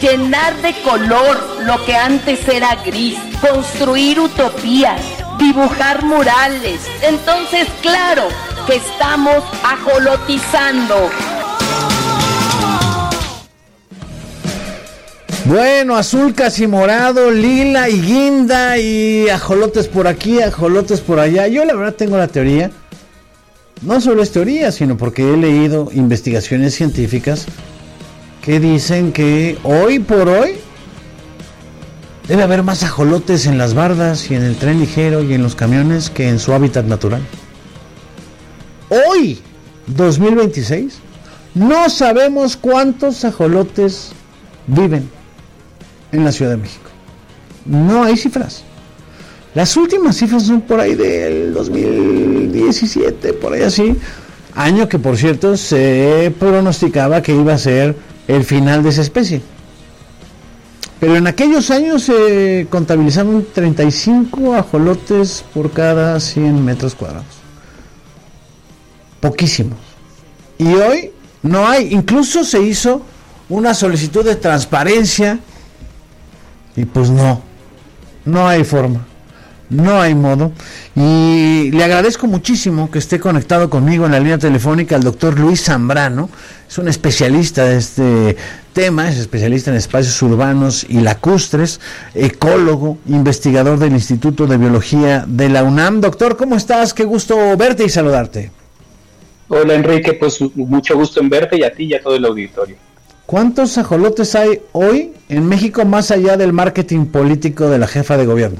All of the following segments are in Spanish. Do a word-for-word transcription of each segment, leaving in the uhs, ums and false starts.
llenar de color lo que antes era gris, construir utopías, dibujar murales. Entonces, claro que estamos ajolotizando. Bueno, azul casi morado, lila y guinda y ajolotes por aquí, ajolotes por allá. Yo la verdad tengo la teoría, no solo es teoría, sino porque he leído investigaciones científicas que dicen que hoy por hoy debe haber más ajolotes en las bardas y en el tren ligero y en los camiones que en su hábitat natural. Hoy, dos mil veintiséis, no sabemos cuántos ajolotes viven en la Ciudad de México. No hay cifras. Las últimas cifras son por ahí del dos mil diecisiete, por ahí así, año que por cierto se pronosticaba que iba a ser el final de esa especie. Pero en aquellos años se contabilizaban treinta y cinco ajolotes por cada cien metros cuadrados. Poquísimos. Y hoy no hay. Incluso se hizo una solicitud de transparencia y pues no, no hay forma, no hay modo. Y le agradezco muchísimo que esté conectado conmigo en la línea telefónica el doctor Luis Zambrano. Es un especialista de este tema, es especialista en espacios urbanos y lacustres, ecólogo, investigador del Instituto de Biología de la UNAM. Doctor, ¿cómo estás? Qué gusto verte y saludarte. Hola Enrique, pues mucho gusto en verte y a ti y a todo el auditorio. ¿Cuántos ajolotes hay hoy en México más allá del marketing político de la jefa de gobierno?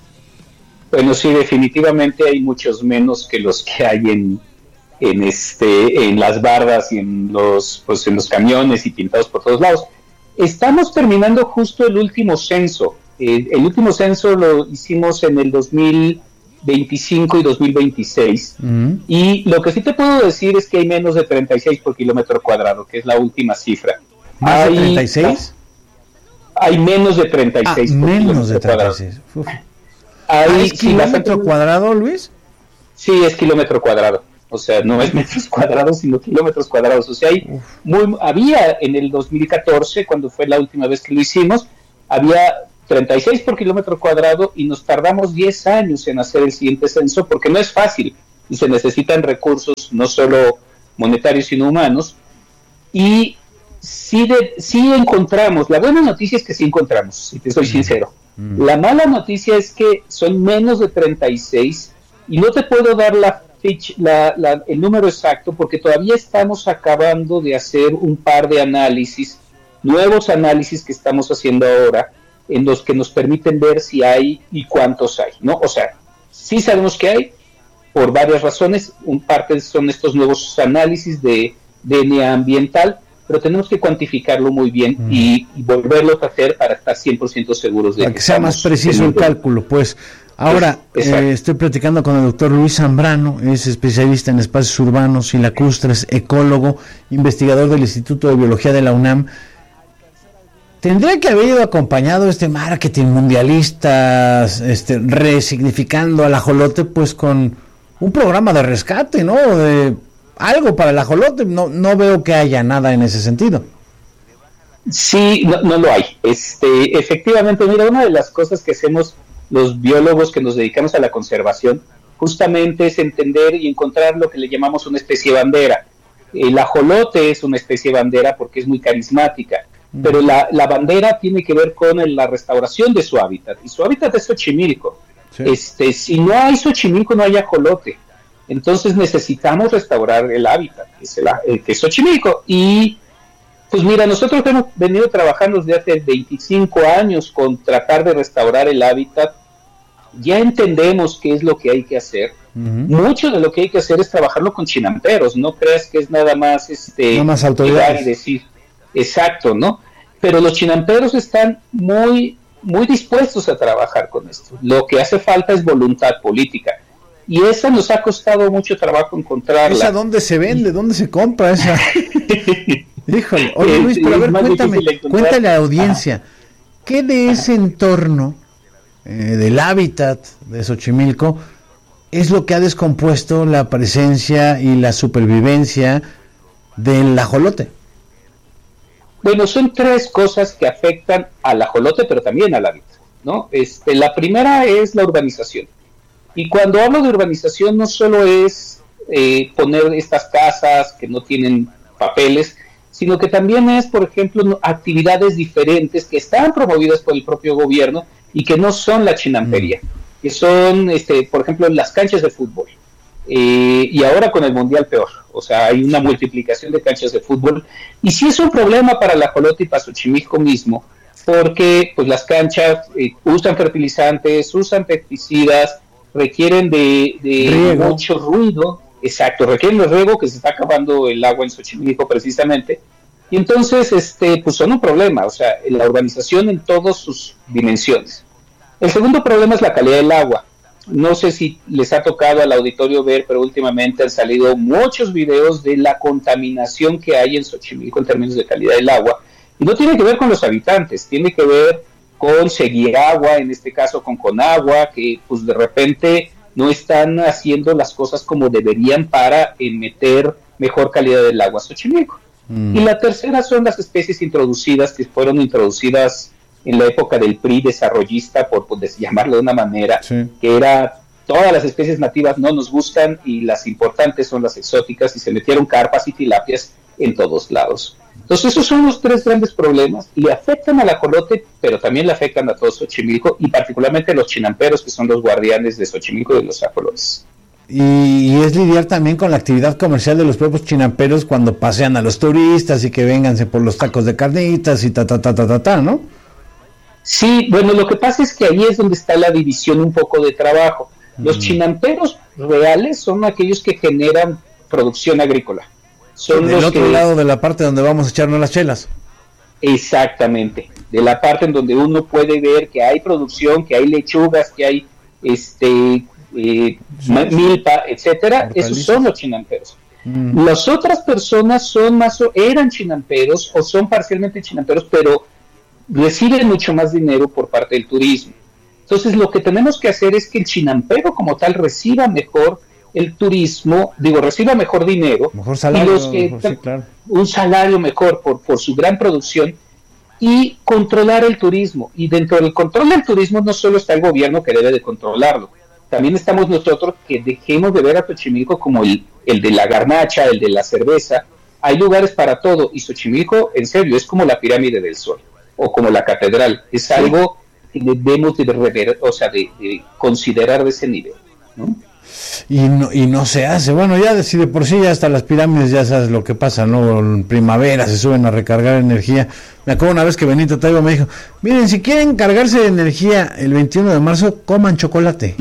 Bueno, sí, definitivamente hay muchos menos que los que hay en, en este, en las bardas y en los, pues en los camiones y pintados por todos lados. Estamos terminando justo el último censo. Eh, el último censo lo hicimos en el dos mil veinticinco y dos mil veintiséis. Uh-huh. Y lo que sí te puedo decir es que hay menos de treinta y seis por kilómetro cuadrado, que es la última cifra. ¿Más hay, de treinta y seis? Hay menos de treinta y seis. Ah, por menos de treinta y seis. Uf. Hay, ¿Es kilómetro sí, cuadrado, Luis? Sí, es kilómetro cuadrado. O sea, no es metros cuadrados, sino kilómetros cuadrados. O sea, hay muy, había en el dos mil catorce, cuando fue la última vez que lo hicimos, había treinta y seis por kilómetro cuadrado y nos tardamos diez años en hacer el siguiente censo porque no es fácil y se necesitan recursos no solo monetarios sino humanos. Y sí, de, sí encontramos, la buena noticia es que sí encontramos, si te soy sincero. Mm. La mala noticia es que son menos de treinta y seis y no te puedo dar la fecha, la, la, el número exacto porque todavía estamos acabando de hacer un par de análisis, nuevos análisis que estamos haciendo ahora, en los que nos permiten ver si hay y cuántos hay, ¿no? O sea, sí sabemos que hay, por varias razones, un parte son estos nuevos análisis de D N A ambiental, pero tenemos que cuantificarlo muy bien mm. y, y volverlo a hacer para estar cien por ciento seguros de para que, que sea más preciso el cálculo, pues. Ahora, pues, eh, estoy platicando con el doctor Luis Zambrano, es especialista en espacios urbanos y lacustres, ecólogo, investigador del Instituto de Biología de la UNAM. Tendría que haber ido acompañado este marketing mundialista, este, resignificando al ajolote, pues con un programa de rescate, ¿no? De algo para el ajolote. No, no veo que haya nada en ese sentido. Sí, no, no lo hay. Este, efectivamente, mira, una de las cosas que hacemos los biólogos que nos dedicamos a la conservación, justamente es entender y encontrar lo que le llamamos una especie bandera. El ajolote es una especie bandera porque es muy carismática. Pero la, la bandera tiene que ver con el, la restauración de su hábitat, y su hábitat es Xochimilco. Sí. Este, si no hay Xochimilco, no hay ajolote. Entonces necesitamos restaurar el hábitat, que es, el, el, que es Xochimilco. Y pues mira, nosotros hemos venido trabajando desde hace veinticinco años con tratar de restaurar el hábitat. Ya entendemos qué es lo que hay que hacer. Uh-huh. Mucho de lo que hay que hacer es trabajarlo con chinamperos. No creas que es nada más este no más autoridades. Y decir exacto, ¿no? Pero los chinamperos están muy, muy dispuestos a trabajar con esto. Lo que hace falta es voluntad política. Y esa nos ha costado mucho trabajo encontrarla. ¿Esa dónde se vende? ¿Dónde se compra esa? Híjole. Oye, Luis, pero a ver, cuéntame, cuéntale a la audiencia, ajá, ¿qué de ese entorno eh, del hábitat de Xochimilco es lo que ha descompuesto la presencia y la supervivencia del ajolote? Bueno, son tres cosas que afectan al ajolote, pero también al hábitat, ¿no? Este, la primera es la urbanización. Y cuando hablo de urbanización no solo es eh, poner estas casas que no tienen papeles, sino que también es, por ejemplo, actividades diferentes que están promovidas por el propio gobierno y que no son la chinampería, mm. que son, este, por ejemplo, las canchas de fútbol. Eh, y ahora con el Mundial peor, o sea, hay una multiplicación de canchas de fútbol, y sí es un problema para el ajolote y para Xochimilco mismo, porque pues las canchas eh, usan fertilizantes, usan pesticidas, requieren de, de mucho ruido, exacto, requieren de riego, que se está acabando el agua en Xochimilco precisamente, y entonces este pues son un problema, o sea, la urbanización en todas sus dimensiones. El segundo problema es la calidad del agua. No sé si les ha tocado al auditorio ver, pero últimamente han salido muchos videos de la contaminación que hay en Xochimilco en términos de calidad del agua, y no tiene que ver con los habitantes, tiene que ver con Seguiagua, en este caso con Conagua, que pues de repente no están haciendo las cosas como deberían para eh, meter mejor calidad del agua a Xochimilco. Mm. Y la tercera son las especies introducidas, que fueron introducidas en la época del P R I desarrollista, por, por llamarlo de una manera, sí. que era todas las especies nativas no nos gustan y las importantes son las exóticas, y se metieron carpas y tilapias en todos lados. Entonces esos son los tres grandes problemas, y le afectan al ajolote, pero también le afectan a todo Xochimilco, y particularmente a los chinamperos, que son los guardianes de Xochimilco y de los ajolotes. Y, y es lidiar también con la actividad comercial de los propios chinamperos cuando pasean a los turistas y que vénganse por los tacos de carnitas y ta ta ta ta ta, ta ¿no? Sí, bueno, lo que pasa es que ahí es donde está la división un poco de trabajo. Los mm. chinamperos reales son aquellos que generan producción agrícola. Son del los otro que... lado de la parte donde vamos a echarnos las chelas. Exactamente, de la parte en donde uno puede ver que hay producción, que hay lechugas, que hay este eh, sí, milpa, etcétera. Esos son los chinamperos. Mm. Las otras personas son más o, eran chinamperos o son parcialmente chinamperos, pero reciben mucho más dinero por parte del turismo. Entonces lo que tenemos que hacer es que el chinampero como tal reciba mejor el turismo, digo, reciba mejor dinero, mejor salario, y los que, mejor, sí, claro. un salario mejor por, por su gran producción, y controlar el turismo. Y dentro del control del turismo no solo está el gobierno, que debe de controlarlo, también estamos nosotros, que dejemos de ver a Xochimilco como el, el de la garnacha, el de la cerveza. Hay lugares para todo, y Xochimilco, en serio, es como la pirámide del Sol, o como la catedral, es sí. algo que debemos de, rever, o sea, de, de considerar de ese nivel, ¿no? Y no, y no se hace, bueno, ya de, si de por sí ya hasta las pirámides ya sabes lo que pasa, ¿no? En primavera se suben a recargar energía. Me acuerdo una vez que Benito Taibo me dijo, miren, si quieren cargarse de energía el veintiuno de marzo, coman chocolate.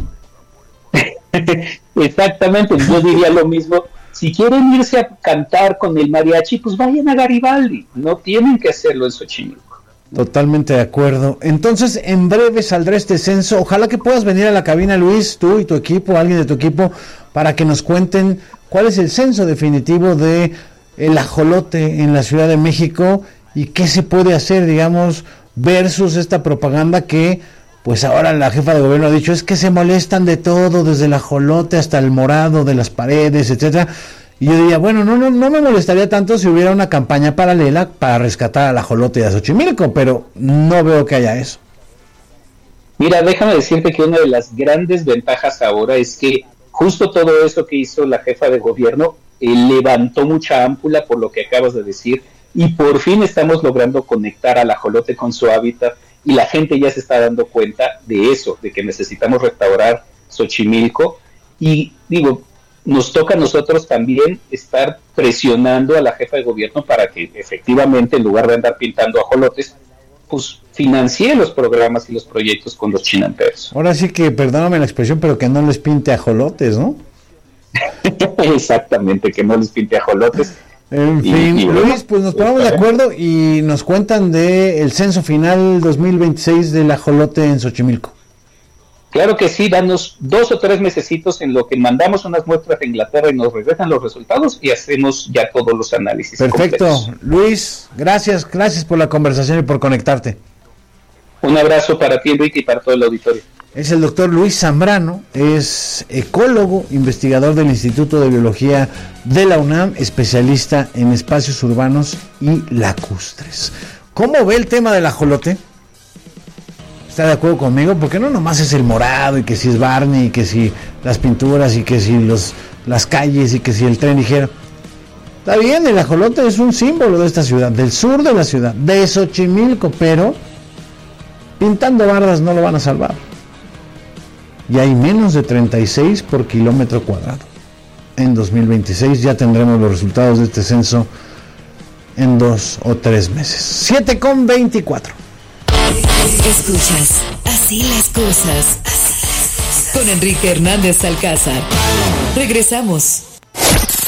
Exactamente, yo diría lo mismo. Si quieren irse a cantar con el mariachi, pues vayan a Garibaldi, no tienen que hacerlo en Xochimilco. Totalmente de acuerdo. Entonces, en breve saldrá este censo. Ojalá que puedas venir a la cabina, Luis, tú y tu equipo, alguien de tu equipo, para que nos cuenten cuál es el censo definitivo de el ajolote en la Ciudad de México y qué se puede hacer, digamos, versus esta propaganda que, pues ahora la jefa de gobierno ha dicho, es que se molestan de todo, desde el ajolote hasta el morado de las paredes, etcétera. Y yo diría, bueno, no, no, no me molestaría tanto si hubiera una campaña paralela para rescatar al ajolote y a Xochimilco, pero no veo que haya eso. Mira, déjame decirte que una de las grandes ventajas ahora es que justo todo eso que hizo la jefa de gobierno eh, levantó mucha ámpula por lo que acabas de decir, y por fin estamos logrando conectar al ajolote con su hábitat, y la gente ya se está dando cuenta de eso, de que necesitamos restaurar Xochimilco, y digo, nos toca a nosotros también estar presionando a la jefa de gobierno para que efectivamente, en lugar de andar pintando ajolotes, pues financie los programas y los proyectos con los chinamperos. Ahora sí que, perdóname la expresión, pero que no les pinte ajolotes, ¿no? Exactamente, que no les pinte ajolotes. En fin, y, y bueno, Luis, pues nos ponemos de acuerdo y nos cuentan de el censo final dos mil veintiséis del ajolote en Xochimilco. Claro que sí, danos dos o tres mesecitos en lo que mandamos unas muestras a Inglaterra y nos regresan los resultados y hacemos ya todos los análisis. Perfecto, completos. Luis, gracias, gracias por la conversación y por conectarte. Un abrazo para ti, Enrique, y para todo el auditorio. es el doctor Luis Zambrano, es ecólogo, investigador del Instituto de Biología de la UNAM, especialista en espacios urbanos y lacustres. ¿Cómo ve el tema del ajolote? ¿Está de acuerdo conmigo? Porque no nomás es el morado, y que si es Barney, y que si las pinturas, y que si los, las calles, y que si el tren ligero. Está bien, el ajolote es un símbolo de esta ciudad, del sur de la ciudad, de Xochimilco, pero pintando bardas no lo van a salvar. Y hay menos de treinta y seis por kilómetro cuadrado. En dos mil veintiséis ya tendremos los resultados de este censo en dos o tres meses. siete con veinticuatro. Escuchas Así las cosas con Enrique Hernández Alcázar. Regresamos.